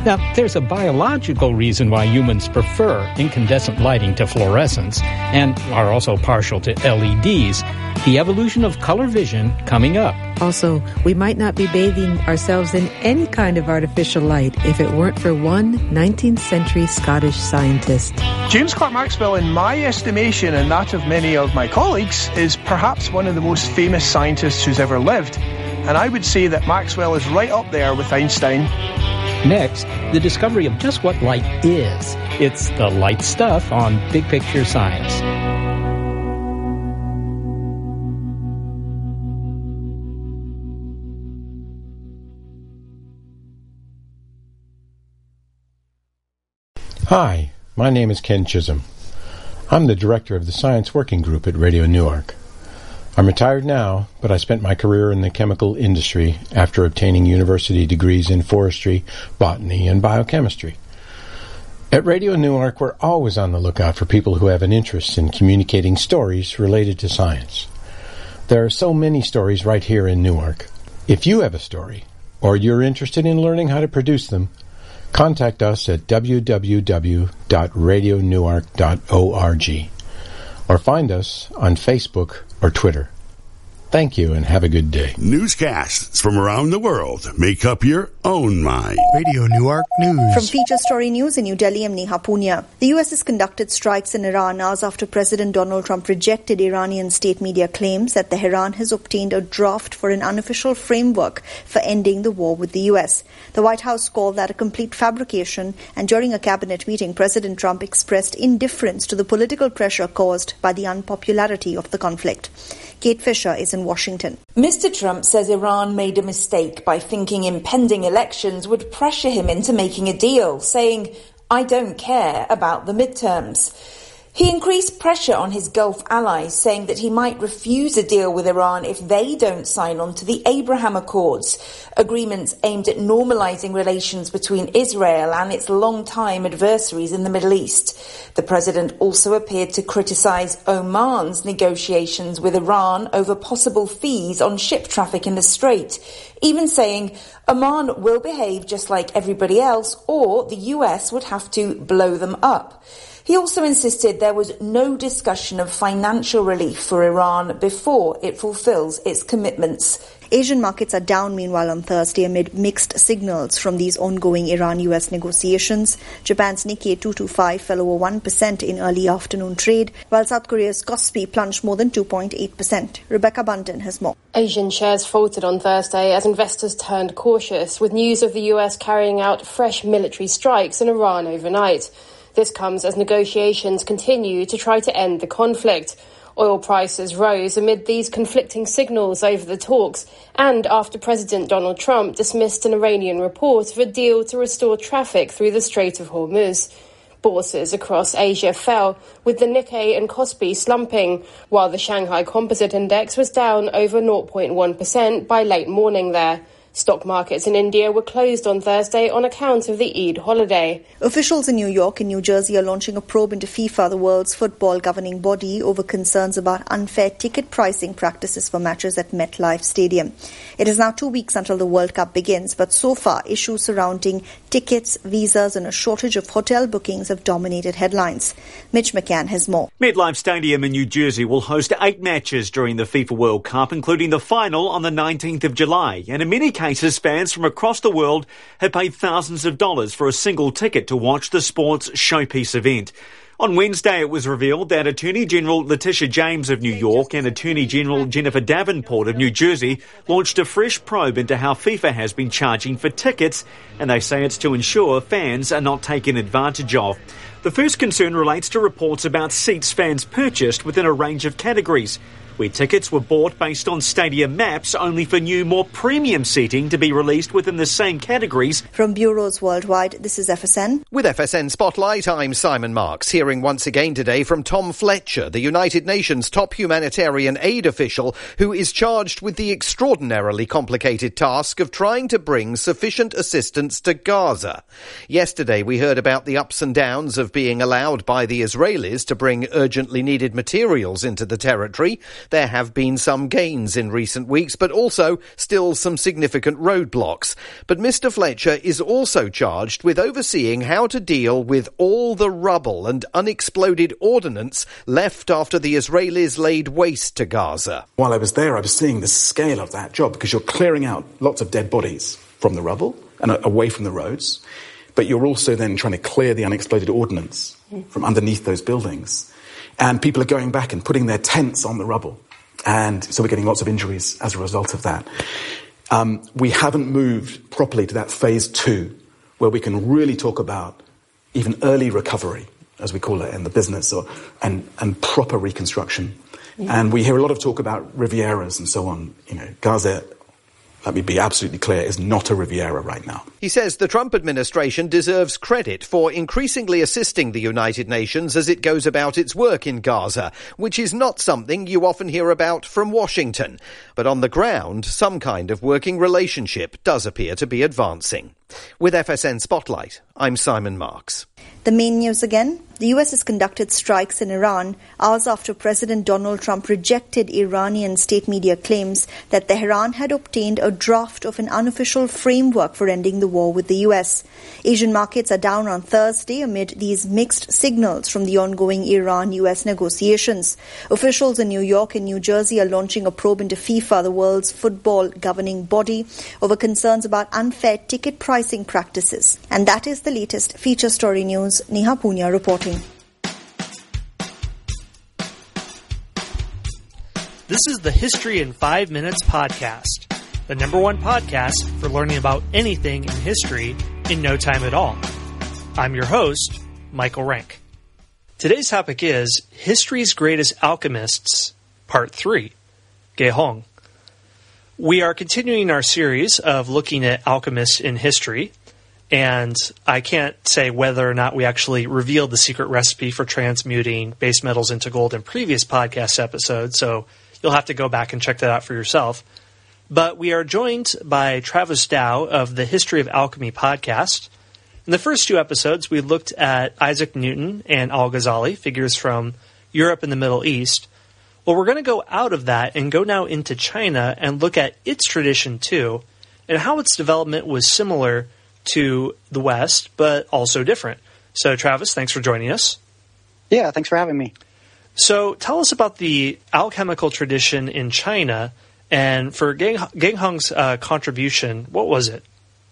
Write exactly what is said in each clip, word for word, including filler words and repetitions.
Now, there's a biological reason why humans prefer incandescent lighting to fluorescence and are also partial to L E Ds. The evolution of color vision coming up. Also, we might not be bathing ourselves in any kind of artificial light if it weren't for one nineteenth century Scottish scientist. James Clerk Maxwell, in my estimation and that of many of my colleagues, is perhaps one of the most famous scientists who's ever lived. And I would say that Maxwell is right up there with Einstein. Next, the discovery of just what light is. It's the light stuff on Big Picture Science. Hi, my name is Ken Chisholm. I'm the director of the Science Working Group at Radio Newark. I'm retired now, but I spent my career in the chemical industry after obtaining university degrees in forestry, botany, and biochemistry. At Radio Newark, we're always on the lookout for people who have an interest in communicating stories related to science. There are so many stories right here in Newark. If you have a story, or you're interested in learning how to produce them, contact us at w w w dot radio newark dot org or find us on Facebook or Twitter. Thank you and have a good day. Newscasts from around the world make up your own mind. Radio Newark News. From Feature Story News in New Delhi, I'm Neha Punia. The U S has conducted strikes in Iran hours after President Donald Trump rejected Iranian state media claims that Tehran has obtained a draft for an unofficial framework for ending the war with the U S. The White House called that a complete fabrication, and during a cabinet meeting, President Trump expressed indifference to the political pressure caused by the unpopularity of the conflict. Kate Fisher is in Washington. Mister Trump says Iran made a mistake by thinking impending elections would pressure him into making a deal, saying, "I don't care about the midterms." He increased pressure on his Gulf allies, saying that he might refuse a deal with Iran if they don't sign on to the Abraham Accords, agreements aimed at normalizing relations between Israel and its longtime adversaries in the Middle East. The president also appeared to criticize Oman's negotiations with Iran over possible fees on ship traffic in the Strait, even saying Oman will behave just like everybody else or the U S would have to blow them up. He also insisted there was no discussion of financial relief for Iran before it fulfills its commitments. Asian markets are down, meanwhile, on Thursday amid mixed signals from these ongoing Iran-U S negotiations. Japan's Nikkei two twenty-five fell over one percent in early afternoon trade, while South Korea's Kospi plunged more than two point eight percent. Rebecca Bunton has more. Asian shares faltered on Thursday as investors turned cautious, with news of the U S carrying out fresh military strikes in Iran overnight. This comes as negotiations continue to try to end the conflict. Oil prices rose amid these conflicting signals over the talks and after President Donald Trump dismissed an Iranian report of a deal to restore traffic through the Strait of Hormuz. Bourses across Asia fell, with the Nikkei and Kospi slumping, while the Shanghai Composite Index was down over zero point one percent by late morning there. Stock markets in India were closed on Thursday on account of the Eid holiday. Officials in New York and New Jersey are launching a probe into FIFA, the world's football governing body, over concerns about unfair ticket pricing practices for matches at MetLife Stadium. It is now two weeks until the World Cup begins, but so far issues surrounding tickets, visas and a shortage of hotel bookings have dominated headlines. Mitch McCann has more. MetLife Stadium in New Jersey will host eight matches during the FIFA World Cup, including the final on the nineteenth of July. And in many cases, fans from across the world have paid thousands of dollars for a single ticket to watch the sports showpiece event. On Wednesday, it was revealed that Attorney General Letitia James of New York and Attorney General Jennifer Davenport of New Jersey launched a fresh probe into how FIFA has been charging for tickets, and they say it's to ensure fans are not taken advantage of. The first concern relates to reports about seats fans purchased within a range of categories, where tickets were bought based on stadium maps only for new, more premium seating to be released within the same categories. From bureaus worldwide, this is F S N. With F S N Spotlight, I'm Simon Marks, hearing once again today from Tom Fletcher, the United Nations top humanitarian aid official who is charged with the extraordinarily complicated task of trying to bring sufficient assistance to Gaza. Yesterday, we heard about the ups and downs of being allowed by the Israelis to bring urgently needed materials into the territory. There have been some gains in recent weeks, but also still some significant roadblocks. But Mister Fletcher is also charged with overseeing how to deal with all the rubble and unexploded ordnance left after the Israelis laid waste to Gaza. While I was there, I was seeing the scale of that job, because you're clearing out lots of dead bodies from the rubble and away from the roads, but you're also then trying to clear the unexploded ordnance from underneath those buildings. And people are going back and putting their tents on the rubble. And so we're getting lots of injuries as a result of that. Um, we haven't moved properly to that phase two, where we can really talk about even early recovery, as we call it in the business, or and, and proper reconstruction. Yeah. And we hear a lot of talk about Rivieras and so on. You know, Gaza, let me be absolutely clear, is not a Riviera right now. He says the Trump administration deserves credit for increasingly assisting the United Nations as it goes about its work in Gaza, which is not something you often hear about from Washington. But on the ground, some kind of working relationship does appear to be advancing. With F S N Spotlight, I'm Simon Marks. The main news again. The U S has conducted strikes in Iran hours after President Donald Trump rejected Iranian state media claims that Tehran had obtained a draft of an unofficial framework for ending the war with the U S. Asian markets are down on Thursday amid these mixed signals from the ongoing Iran-U S negotiations. Officials in New York and New Jersey are launching a probe into FIFA, the world's football governing body, over concerns about unfair ticket pricing practices. And that is the latest feature story news. Neha Punya reporting. This is the History in Five Minutes podcast, the number one podcast for learning about anything in history in no time at all. I'm your host, Michael Rank. Today's topic is History's Greatest Alchemists, Part three, Ge Hong. We are continuing our series of looking at alchemists in history, and I can't say whether or not we actually revealed the secret recipe for transmuting base metals into gold in previous podcast episodes, so you'll have to go back and check that out for yourself. But we are joined by Travis Dow of the History of Alchemy podcast. In the first two episodes, we looked at Isaac Newton and Al-Ghazali, figures from Europe and the Middle East. Well, we're going to go out of that and go now into China and look at its tradition too, and how its development was similar to the West, but also different. So, Travis, thanks for joining us. Yeah, thanks for having me. So, tell us about the alchemical tradition in China, and for Ge Hong's uh, contribution, what was it?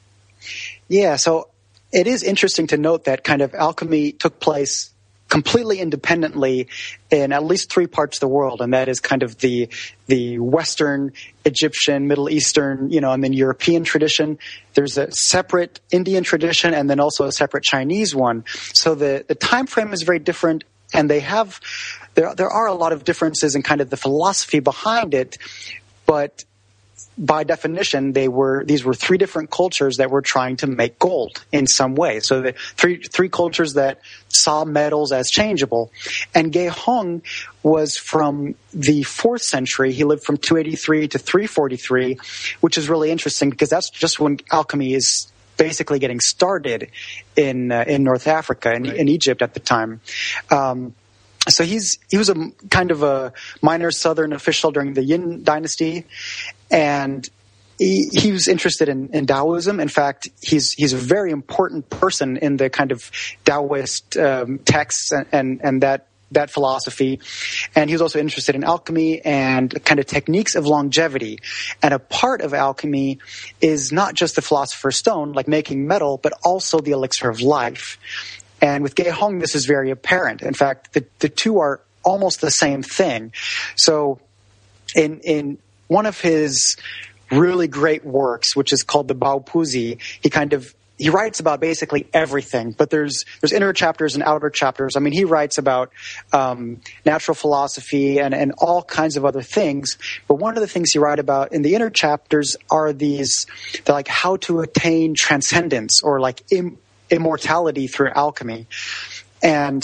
Yeah, so it is interesting to note that kind of alchemy took place completely independently in at least three parts of the world, and that is kind of the the Western, Egyptian, Middle Eastern, you know, and then European tradition. There's a separate Indian tradition, and then also a separate Chinese one. So the the time frame is very different, and they have there there are a lot of differences in kind of the philosophy behind it, but by definition, they were these were three different cultures that were trying to make gold in some way. So the three three cultures that saw metals as changeable. And Ge Hong was from the fourth century. He lived from two eighty-three to three forty-three, which is really interesting because that's just when alchemy is basically getting started in uh, in North Africa and in, right. in Egypt at the time. Um, So he's he was a kind of a minor southern official during the Yin dynasty, and he, he was interested in, in Taoism. In fact, he's he's a very important person in the kind of Taoist um, texts and, and and that that philosophy. And he was also interested in alchemy and kind of techniques of longevity. And a part of alchemy is not just the philosopher's stone, like making metal, but also the elixir of life. And with Ge Hong, this is very apparent. In fact, the, the two are almost the same thing. So in in one of his really great works, which is called the Bao Puzi, he kind of he writes about basically everything, but there's there's inner chapters and outer chapters. I mean, he writes about um, natural philosophy and, and all kinds of other things. But one of the things he writes about in the inner chapters are these, they're like how to attain transcendence or like im- immortality through alchemy. And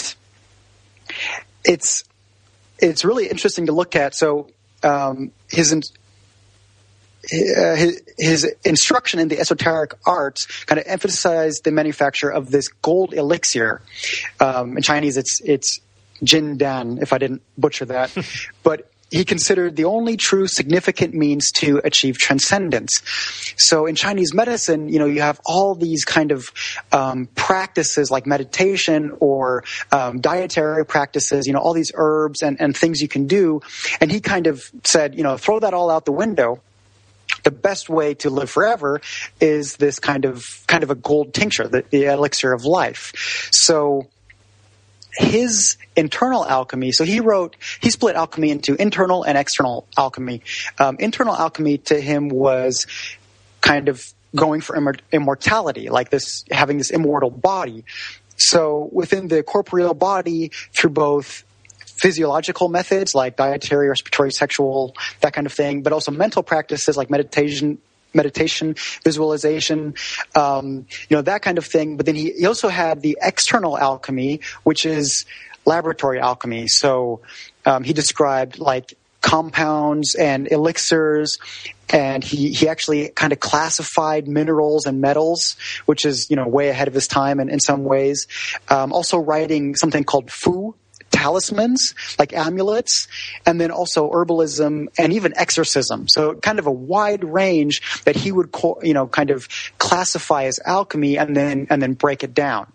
it's it's really interesting to look at. So um, his His, his instruction in the esoteric arts kind of emphasized the manufacture of this gold elixir. Um, in Chinese, it's it's Jin Dan, if I didn't butcher that. But he considered the only true significant means to achieve transcendence. So in Chinese medicine, you know, you have all these kind of um, practices like meditation or um, dietary practices, you know, all these herbs and, and things you can do. And he kind of said, you know, throw that all out the window. The best way to live forever is this kind of kind of a gold tincture, the, the elixir of life. So his internal alchemy, so he wrote, he split alchemy into internal and external alchemy. Um, internal alchemy to him was kind of going for immor- immortality, like this, having this immortal body. So within the corporeal body, through both physiological methods like dietary, respiratory, sexual, that kind of thing, but also mental practices like meditation, meditation, visualization, um, you know, that kind of thing. But then he, he also had the external alchemy, which is laboratory alchemy. So um, he described like compounds and elixirs, and he, he actually kind of classified minerals and metals, which is, you know, way ahead of his time in, in some ways. Um, also writing something called Fu, talismans, like amulets, and then also herbalism and even exorcism. So kind of a wide range that he would, you know, kind of classify as alchemy and then and then break it down.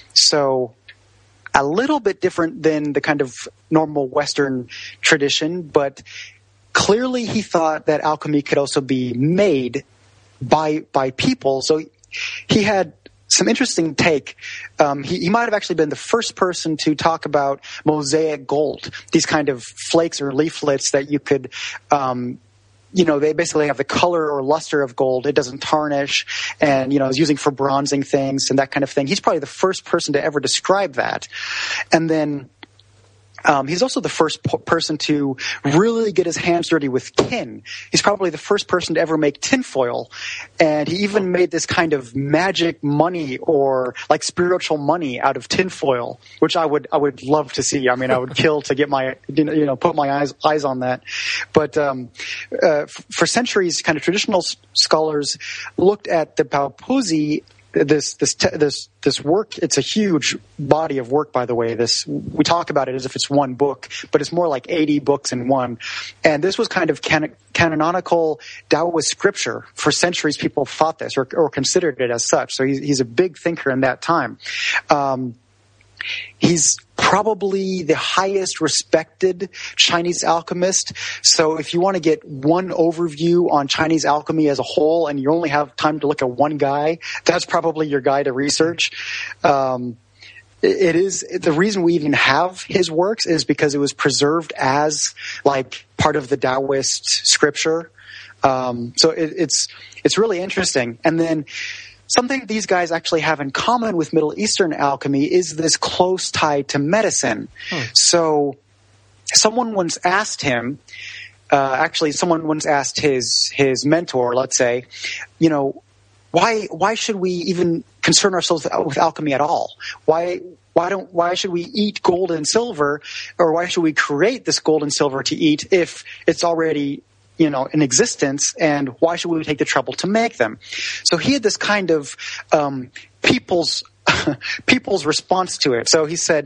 So a little bit different than the kind of normal Western tradition, but clearly he thought that alchemy could also be made by by people. So he had some interesting take. Um, he, he might have actually been the first person to talk about mosaic gold, these kind of flakes or leaflets that you could, um, you know, they basically have the color or luster of gold. It doesn't tarnish, and, you know, is using for bronzing things and that kind of thing. He's probably the first person to ever describe that. And then Um, he's also the first po- person to really get his hands dirty with tin. He's probably the first person to ever make tinfoil. And he even made this kind of magic money or like spiritual money out of tinfoil, which I would I would love to see. I mean, I would kill to get my, you know, put my eyes eyes on that. But um, uh, f- for centuries, kind of traditional s- scholars looked at the Baopuzi, This this te- this this work. It's a huge body of work, by the way. This we talk about it as if it's one book, but it's more like eighty books in one. And this was kind of can- canonical Taoist scripture. For centuries, people thought this or, or considered it as such. So he's, he's a big thinker in that time. Um, he's probably the highest respected Chinese alchemist. So if you want to get one overview on Chinese alchemy as a whole and you only have time to look at one guy, that's probably your guy to research. Um, it is the reason we even have his works is because it was preserved as like part of the Taoist scripture. Um, so it, it's it's really interesting. And then something these guys actually have in common with Middle Eastern alchemy is this close tie to medicine. Hmm. So someone once asked him, uh, actually someone once asked his his mentor, let's say, you know, why why should we even concern ourselves with alchemy at all? Why why don't why should we eat gold and silver, or why should we create this gold and silver to eat if it's already, you know, in existence, and why should we take the trouble to make them? So he had this kind of um, people's people's response to it. So he said,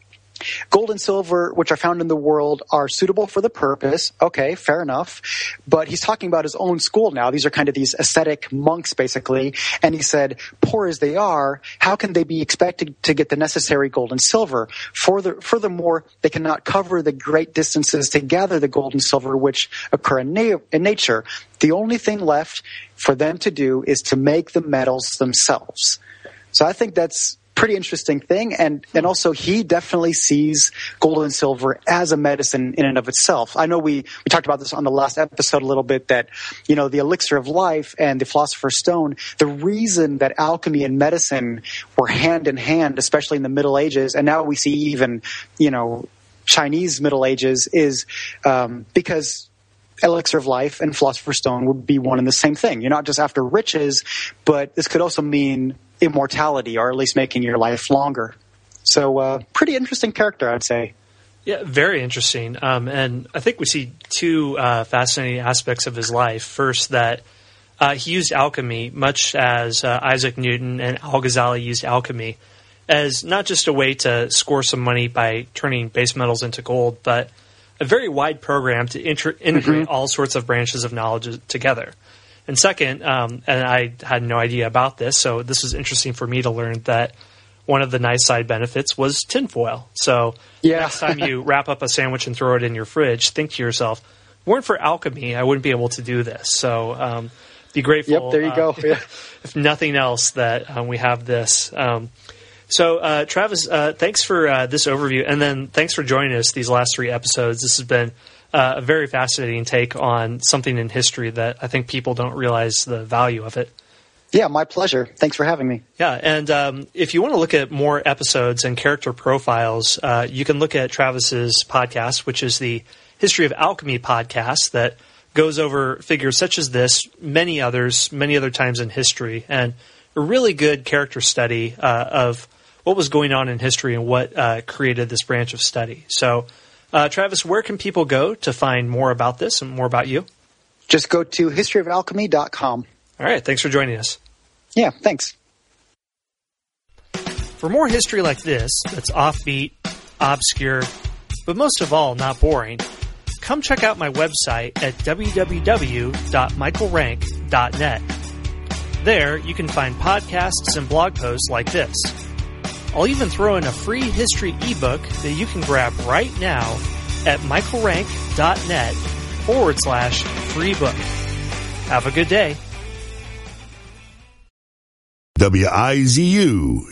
gold and silver, which are found in the world, are suitable for the purpose. Okay, fair enough. But he's talking about his own school now. These are kind of these ascetic monks, basically. And he said, poor as they are, how can they be expected to get the necessary gold and silver? Further, furthermore, they cannot cover the great distances to gather the gold and silver which occur in, na- in nature. The only thing left for them to do is to make the metals themselves. So I think that's pretty interesting thing, and and also he definitely sees gold and silver as a medicine in and of itself. I know we we talked about this on the last episode a little bit, that, you know, the elixir of life and the philosopher's stone, the reason that alchemy and medicine were hand in hand, especially in the Middle Ages, and now we see even, you know, Chinese Middle Ages, is um, because elixir of life and philosopher's stone would be one and the same thing. You're not just after riches, but this could also mean immortality, or at least making your life longer. So uh, pretty interesting character, I'd say. Yeah, very interesting. Um, and I think we see two uh, fascinating aspects of his life. First, that uh, he used alchemy, much as uh, Isaac Newton and Al-Ghazali used alchemy, as not just a way to score some money by turning base metals into gold, but a very wide program to inter- integrate Mm-hmm. all sorts of branches of knowledge together. And second, um, and I had no idea about this, so this was interesting for me to learn that one of the nice side benefits was tinfoil. So Yeah. next time you wrap up a sandwich and throw it in your fridge, think to yourself, weren't for alchemy, I wouldn't be able to do this. So um, be grateful. Yep, there you uh, go. Yeah. if nothing else, that um, we have this. Um, so, uh, Travis, uh, thanks for uh, this overview, and then thanks for joining us these last three episodes. This has been uh, a very fascinating take on something in history that I think people don't realize the value of it. Yeah, my pleasure. Thanks for having me. Yeah, and um, if you want to look at more episodes and character profiles, uh, you can look at Travis's podcast, which is the History of Alchemy podcast that goes over figures such as this, many others, many other times in history, and a really good character study uh, of what was going on in history and what uh, created this branch of study. So, uh, Travis, where can people go to find more about this and more about you? Just go to history of alchemy dot com. All right, thanks for joining us. Yeah, thanks. For more history like this, that's offbeat, obscure, but most of all, not boring, come check out my website at w w w dot michael rank dot net. There, you can find podcasts and blog posts like this. I'll even throw in a free history ebook that you can grab right now at michael rank dot net forward slash free book. Have a good day. W I Z U.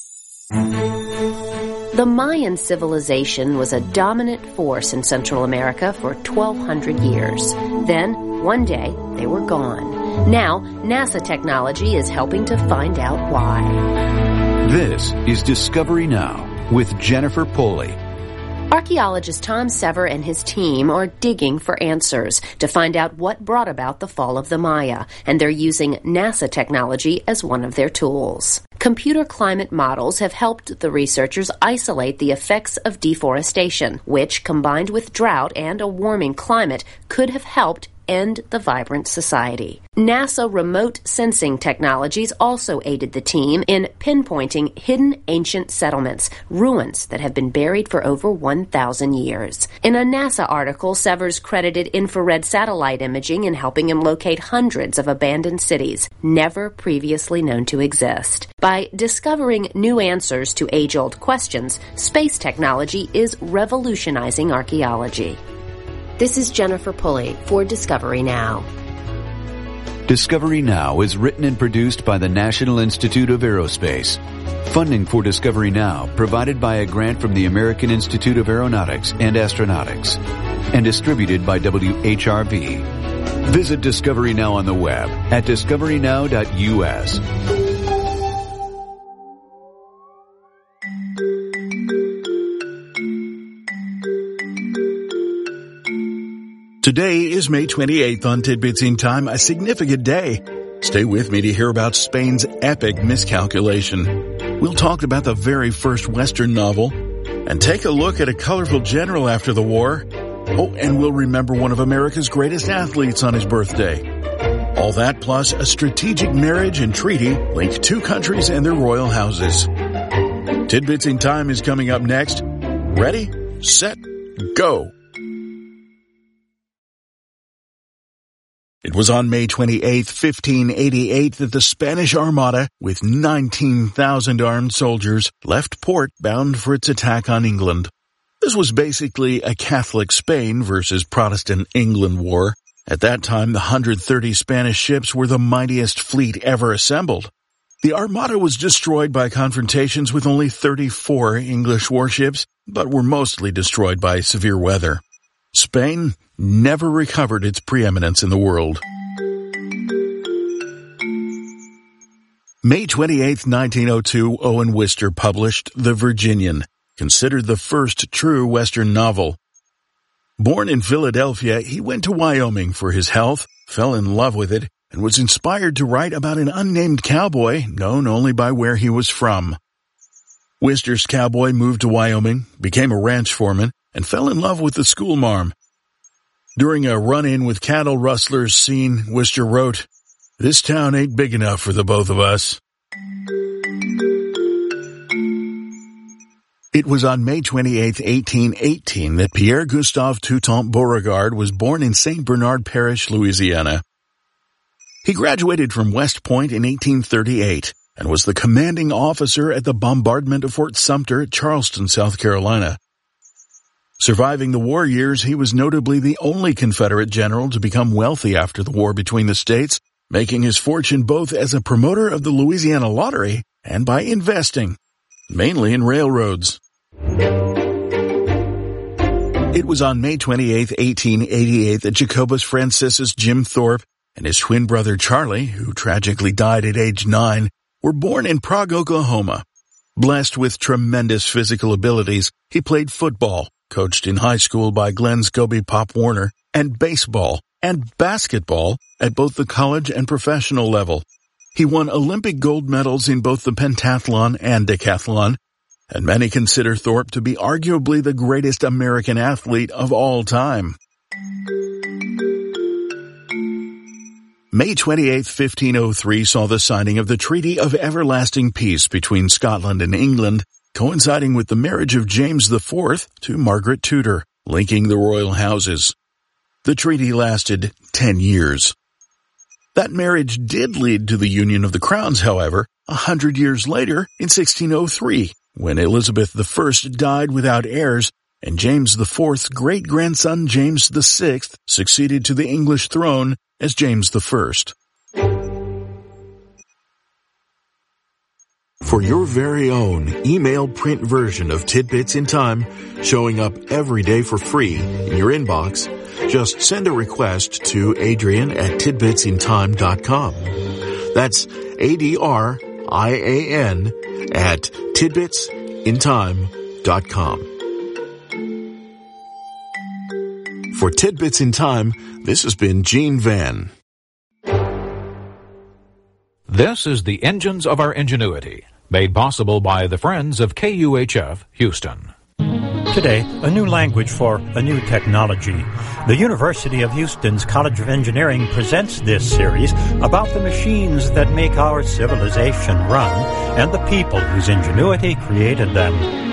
The Mayan civilization was a dominant force in Central America for twelve hundred years. Then, one day, they were gone. Now, NASA technology is helping to find out why. This is Discovery Now with Jennifer Pulley. Archaeologist Tom Sever and his team are digging for answers to find out what brought about the fall of the Maya, and they're using NASA technology as one of their tools. Computer climate models have helped the researchers isolate the effects of deforestation, which, combined with drought and a warming climate, could have helped end the vibrant society. NASA remote sensing technologies also aided the team in pinpointing hidden ancient settlements, ruins that have been buried for over one thousand years. In a NASA article, Severs credited infrared satellite imaging in helping him locate hundreds of abandoned cities never previously known to exist. By discovering new answers to age-old questions, space technology is revolutionizing archaeology. This is Jennifer Pulley for Discovery Now. Discovery Now is written and produced by the National Institute of Aerospace. Funding for Discovery Now provided by a grant from the American Institute of Aeronautics and Astronautics and distributed by W H R V. Visit Discovery Now on the web at discovery now dot u s. Today is May twenty-eighth on Tidbits in Time, a significant day. Stay with me to hear about Spain's epic miscalculation. We'll talk about the very first Western novel and take a look at a colorful general after the war. Oh, and we'll remember one of America's greatest athletes on his birthday. All that plus a strategic marriage and treaty link two countries and their royal houses. Tidbits in Time is coming up next. Ready, set, go. It was on May twenty-eighth, fifteen eighty-eight, that the Spanish Armada, with nineteen thousand armed soldiers, left port bound for its attack on England. This was basically a Catholic Spain versus Protestant England war. At that time, the one hundred thirty Spanish ships were the mightiest fleet ever assembled. The Armada was destroyed by confrontations with only thirty-four English warships, but were mostly destroyed by severe weather. Spain never recovered its preeminence in the world. May twenty-eighth, nineteen oh two, Owen Wister published The Virginian, considered the first true Western novel. Born in Philadelphia, he went to Wyoming for his health, fell in love with it, and was inspired to write about an unnamed cowboy known only by where he was from. Wister's cowboy moved to Wyoming, became a ranch foreman, and fell in love with the schoolmarm. During a run-in with cattle rustlers scene, Wister wrote, "This town ain't big enough for the both of us." It was on May twenty-eighth, eighteen eighteen, that Pierre-Gustave Toutant Beauregard was born in Saint Bernard Parish, Louisiana. He graduated from West Point in eighteen thirty-eight and was the commanding officer at the bombardment of Fort Sumter at Charleston, South Carolina. Surviving the war years, he was notably the only Confederate general to become wealthy after the war between the states, making his fortune both as a promoter of the Louisiana Lottery and by investing, mainly in railroads. It was on May twenty-eighth, eighteen eighty-eight, that Jacobus Franciscus Jim Thorpe and his twin brother Charlie, who tragically died at age nine, were born in Prague, Oklahoma. Blessed with tremendous physical abilities, he played football, coached in high school by Glenn Scobie Pop Warner, and baseball and basketball at both the college and professional level. He won Olympic gold medals in both the pentathlon and decathlon, and many consider Thorpe to be arguably the greatest American athlete of all time. May twenty-eighth, fifteen oh three saw the signing of the Treaty of Everlasting Peace between Scotland and England, coinciding with the marriage of James the Fourth to Margaret Tudor, linking the royal houses. The treaty lasted ten years. That marriage did lead to the union of the crowns, however, a hundred years later in sixteen oh three, when Elizabeth the First died without heirs, and James the Fourth's great-grandson James the Sixth succeeded to the English throne as James the First. For your very own email print version of Tidbits in Time, showing up every day for free in your inbox, just send a request to Adrian at tidbits in time dot com. That's A D R I A N at tidbits in time dot com. For Tidbits in Time, this has been Gene Van. This is the Engines of Our Ingenuity, made possible by the friends of K U H F Houston. Today, a new language for a new technology. The University of Houston's College of Engineering presents this series about the machines that make our civilization run and the people whose ingenuity created them.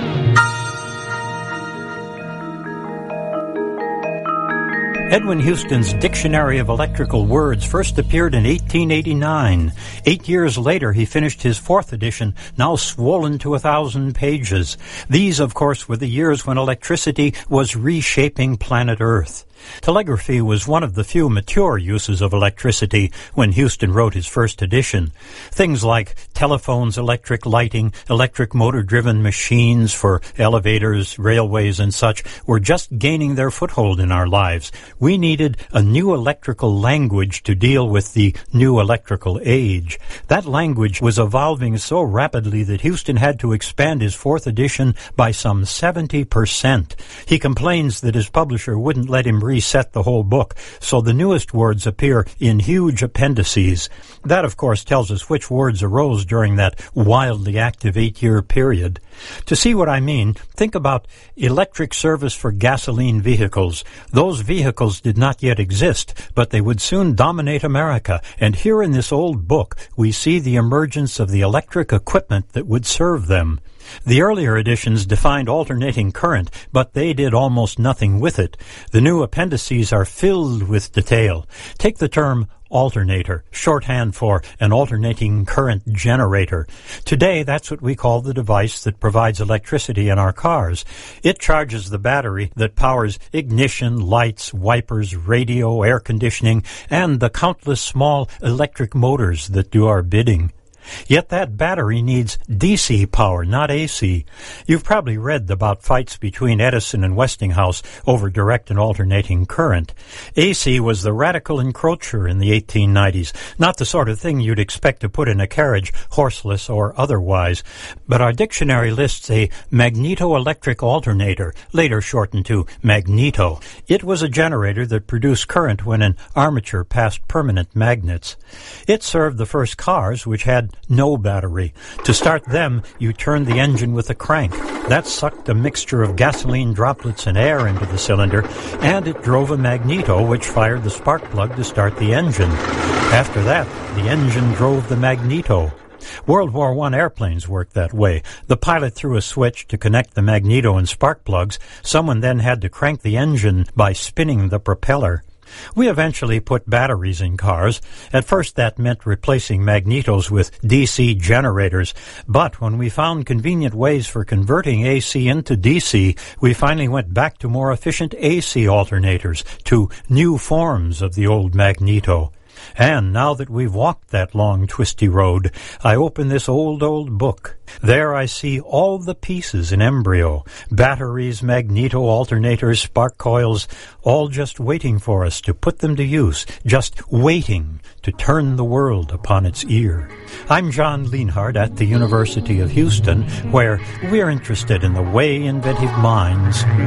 Edwin Houston's Dictionary of Electrical Words first appeared in eighteen eighty-nine. Eight years later, he finished his fourth edition, now swollen to a thousand pages. These, of course, were the years when electricity was reshaping planet Earth. Telegraphy was one of the few mature uses of electricity when Houston wrote his first edition. Things like telephones, electric lighting, electric motor-driven machines for elevators, railways, and such were just gaining their foothold in our lives. We needed a new electrical language to deal with the new electrical age. That language was evolving so rapidly that Houston had to expand his fourth edition by some seventy percent. He complains that his publisher wouldn't let him reset the whole book, so the newest words appear in huge appendices. That, of course, tells us which words arose during that wildly active eight-year period. To see what I mean, think about electric service for gasoline vehicles. Those vehicles did not yet exist, but they would soon dominate America, and here in this old book we see the emergence of the electric equipment that would serve them. The earlier editions defined alternating current, but they did almost nothing with it. The new appendices are filled with detail. Take the term alternator, shorthand for an alternating current generator. Today, that's what we call the device that provides electricity in our cars. It charges the battery that powers ignition, lights, wipers, radio, air conditioning, and the countless small electric motors that do our bidding. Yet that battery needs D C power, not A C. You've probably read about fights between Edison and Westinghouse over direct and alternating current. A C was the radical encroacher in the eighteen nineties, not the sort of thing you'd expect to put in a carriage, horseless or otherwise. But our dictionary lists a magnetoelectric alternator, later shortened to magneto. It was a generator that produced current when an armature passed permanent magnets. It served the first cars, which had no battery. To start them, you turned the engine with a crank. That sucked a mixture of gasoline droplets and air into the cylinder, and it drove a magneto, which fired the spark plug to start the engine. After that, the engine drove the magneto. World War One airplanes worked that way. The pilot threw a switch to connect the magneto and spark plugs. Someone then had to crank the engine by spinning the propeller. We eventually put batteries in cars. At first that meant replacing magnetos with D C generators, but when we found convenient ways for converting A C into D C, we finally went back to more efficient A C alternators, to new forms of the old magneto. And now that we've walked that long, twisty road, I open this old, old book. There I see all the pieces in embryo, batteries, magneto alternators, spark coils, all just waiting for us to put them to use, just waiting to turn the world upon its ear. I'm John Lienhard at the University of Houston, where we're interested in the way inventive minds